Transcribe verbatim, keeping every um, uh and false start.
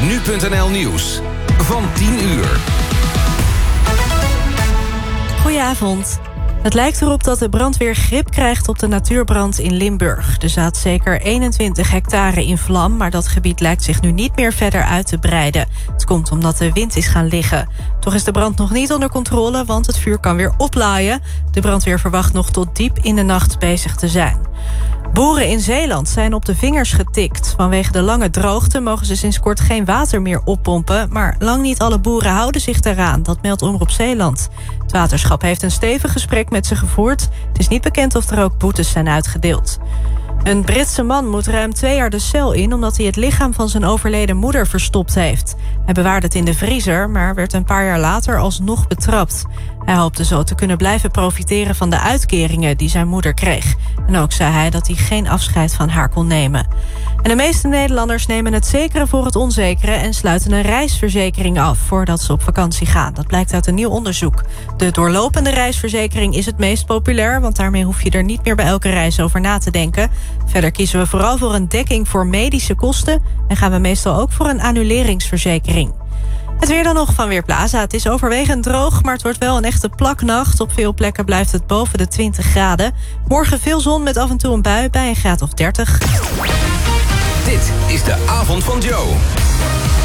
nu punt n l Nieuws van tien uur. Goedenavond. Het lijkt erop dat de brandweer grip krijgt op de natuurbrand in Limburg. Er staat zeker eenentwintig hectare in vlam, maar dat gebied lijkt zich nu niet meer verder uit te breiden. Het komt omdat de wind is gaan liggen. Toch is de brand nog niet onder controle, want het vuur kan weer oplaaien. De brandweer verwacht nog tot diep in de nacht bezig te zijn. Boeren in Zeeland zijn op de vingers getikt. Vanwege de lange droogte mogen ze sinds kort geen water meer oppompen, maar lang niet alle boeren houden zich daaraan. Dat meldt Omroep Zeeland. Het waterschap heeft een stevig gesprek met ze gevoerd. Het is niet bekend of er ook boetes zijn uitgedeeld. Een Britse man moet ruim twee jaar de cel in omdat hij het lichaam van zijn overleden moeder verstopt heeft. Hij bewaarde het in de vriezer, maar werd een paar jaar later alsnog betrapt. Hij hoopte zo te kunnen blijven profiteren van de uitkeringen die zijn moeder kreeg. En ook zei hij dat hij geen afscheid van haar kon nemen. En de meeste Nederlanders nemen het zekere voor het onzekere en sluiten een reisverzekering af voordat ze op vakantie gaan. Dat blijkt uit een nieuw onderzoek. De doorlopende reisverzekering is het meest populair, want daarmee hoef je er niet meer bij elke reis over na te denken. Verder kiezen we vooral voor een dekking voor medische kosten en gaan we meestal ook voor een annuleringsverzekering. Het weer dan nog van Weerplaza. Het is overwegend droog, maar het wordt wel een echte plaknacht. Op veel plekken blijft het boven de twintig graden. Morgen veel zon met af en toe een bui bij een graad of dertig. Dit is de avond van Joe.